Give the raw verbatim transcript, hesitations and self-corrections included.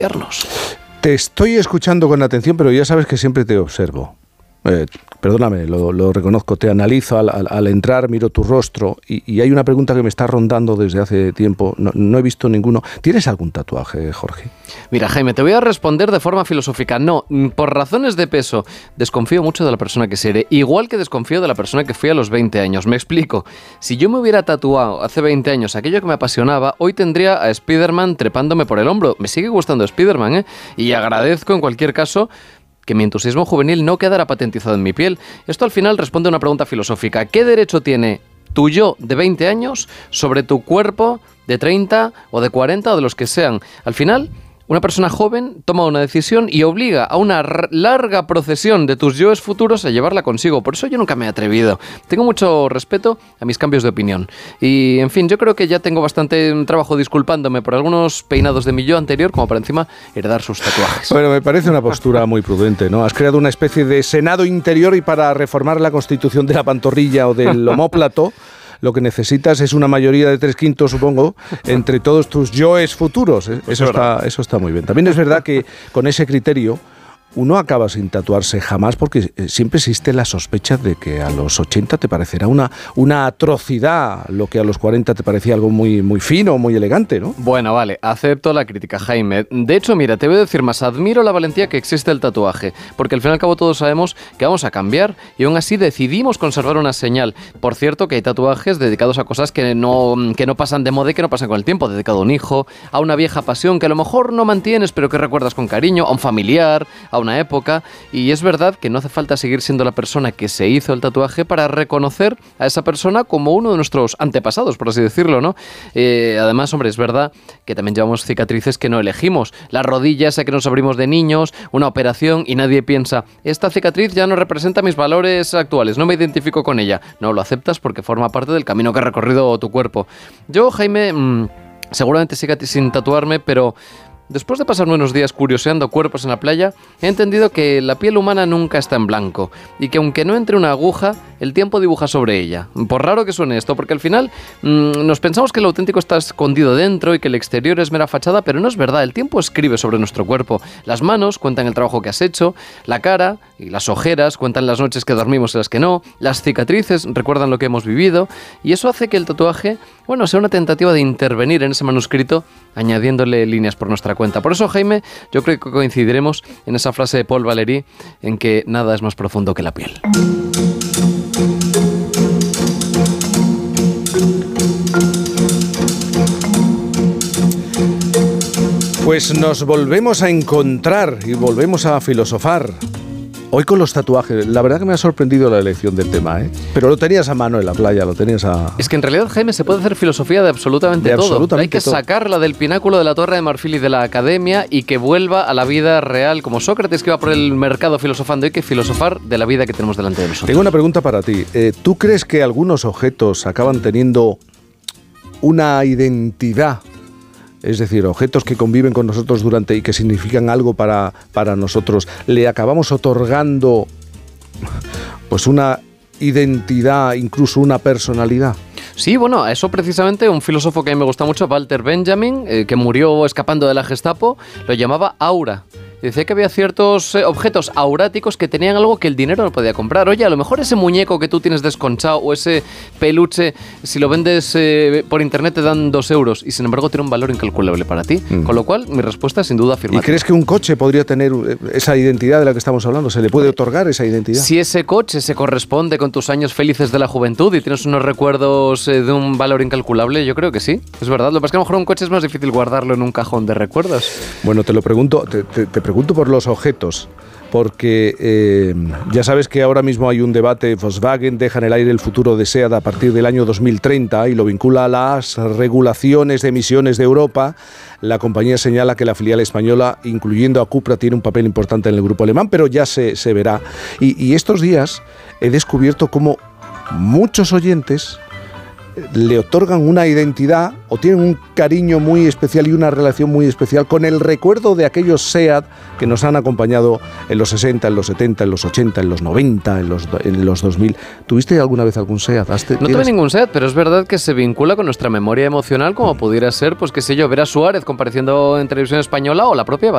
Te estoy escuchando con atención, pero ya sabes que siempre te observo. Eh, perdóname, lo, lo reconozco, te analizo al, al, al entrar, miro tu rostro y, y hay una pregunta que me está rondando desde hace tiempo, no, no he visto ninguno. ¿Tienes algún tatuaje, Jorge? Mira, Jaime, te voy a responder de forma filosófica. No, por razones de peso, desconfío mucho de la persona que seré, igual que desconfío de la persona que fui a los veinte años. Me explico. Si yo me hubiera tatuado hace veinte años aquello que me apasionaba, hoy tendría a Spider-Man trepándome por el hombro. Me sigue gustando Spider-Man, ¿eh? Y agradezco en cualquier caso que mi entusiasmo juvenil no quedara patentizado en mi piel. Esto al final responde a una pregunta filosófica. ¿Qué derecho tiene tu yo de veinte años sobre tu cuerpo de treinta o de cuarenta o de los que sean? Al final, una persona joven toma una decisión y obliga a una larga procesión de tus yoes futuros a llevarla consigo. Por eso yo nunca me he atrevido. Tengo mucho respeto a mis cambios de opinión. Y, en fin, yo creo que ya tengo bastante trabajo disculpándome por algunos peinados de mi yo anterior, como para encima heredar sus tatuajes. Bueno, me parece una postura muy prudente, ¿no? Has creado una especie de senado interior y para reformar la constitución de la pantorrilla o del omóplato, lo que necesitas es una mayoría de tres quintos, supongo, entre todos tus yoes futuros. Eso está, eso está muy bien. También es verdad que con ese criterio uno acaba sin tatuarse jamás porque siempre existe la sospecha de que a los ochenta te parecerá una, una atrocidad lo que a los cuarenta te parecía algo muy, muy fino, muy elegante, ¿no? Bueno, vale, acepto la crítica, Jaime. De hecho, mira, te voy a decir más, admiro la valentía que existe el tatuaje, porque al fin y al cabo todos sabemos que vamos a cambiar y aún así decidimos conservar una señal. Por cierto, que hay tatuajes dedicados a cosas que no, que no pasan de moda y que no pasan con el tiempo, dedicado a un hijo, a una vieja pasión que a lo mejor no mantienes pero que recuerdas con cariño, a un familiar, a una época, y es verdad que no hace falta seguir siendo la persona que se hizo el tatuaje para reconocer a esa persona como uno de nuestros antepasados, por así decirlo, ¿no? Eh, además, hombre, es verdad que también llevamos cicatrices que no elegimos. La rodilla esa que nos abrimos de niños, una operación y nadie piensa, esta cicatriz ya no representa mis valores actuales, no me identifico con ella. No, lo aceptas porque forma parte del camino que ha recorrido tu cuerpo. Yo, Jaime, mmm, seguramente siga sin tatuarme, pero después de pasarme unos días curioseando cuerpos en la playa, he entendido que la piel humana nunca está en blanco y que aunque no entre una aguja, el tiempo dibuja sobre ella. Por raro que suene esto, porque al final mmm, nos pensamos que lo auténtico está escondido dentro y que el exterior es mera fachada, pero no es verdad. El tiempo escribe sobre nuestro cuerpo. Las manos cuentan el trabajo que has hecho, la cara y las ojeras cuentan las noches que dormimos y las que no, las cicatrices recuerdan lo que hemos vivido y eso hace que el tatuaje, bueno, sea una tentativa de intervenir en ese manuscrito añadiéndole líneas por nuestra cuenta. Por eso, Jaime, yo creo que coincidiremos en esa frase de Paul Valéry en que nada es más profundo que la piel. Pues nos volvemos a encontrar y volvemos a filosofar. Hoy con los tatuajes, la verdad que me ha sorprendido la elección del tema, ¿eh? Pero lo tenías a mano en la playa, lo tenías a... Es que en realidad, Jaime, se puede hacer filosofía de absolutamente de todo. Absolutamente Hay que todo. sacarla del pináculo de la Torre de Marfil y de la Academia y que vuelva a la vida real, como Sócrates que iba por el mercado filosofando. Hay que filosofar de la vida que tenemos delante de nosotros. Tengo una pregunta para ti. Eh, ¿Tú crees que algunos objetos acaban teniendo una identidad? Es decir, objetos que conviven con nosotros durante y que significan algo para, para nosotros, le acabamos otorgando pues una identidad, incluso una personalidad. Sí, bueno, eso precisamente un filósofo que a mí me gusta mucho, Walter Benjamin, eh, que murió escapando de la Gestapo, lo llamaba aura. Decía que había ciertos eh, objetos auráticos que tenían algo que el dinero no podía comprar. Oye, a lo mejor ese muñeco que tú tienes desconchado o ese peluche, si lo vendes eh, por internet te dan dos euros y sin embargo tiene un valor incalculable para ti. Mm. Con lo cual, mi respuesta es sin duda afirmativa. ¿Y crees que un coche podría tener esa identidad de la que estamos hablando? ¿Se le puede otorgar esa identidad? Si ese coche se corresponde con tus años felices de la juventud y tienes unos recuerdos eh, de un valor incalculable, yo creo que sí. Es verdad. Lo que pasa es que a lo mejor un coche es más difícil guardarlo en un cajón de recuerdos. Bueno, te lo pregunto, te, te, te pregunto por los objetos, porque eh, ya sabes que ahora mismo hay un debate. Volkswagen deja en el aire el futuro de SEAT a partir del año dos mil treinta y lo vincula a las regulaciones de emisiones de Europa. La compañía señala que la filial española, incluyendo a Cupra, tiene un papel importante en el grupo alemán, pero ya se, se verá. Y, y estos días he descubierto cómo muchos oyentes le otorgan una identidad o tienen un cariño muy especial y una relación muy especial con el recuerdo de aquellos SEAT que nos han acompañado en los sesenta, en los setenta, en los ochenta, en los noventa, en los, en los dos mil. ¿Tuviste alguna vez algún SEAT? No tuve ningún SEAT, pero es verdad que se vincula con nuestra memoria emocional, como pudiera ser, pues qué sé yo, ver a Suárez compareciendo en televisión española o la propia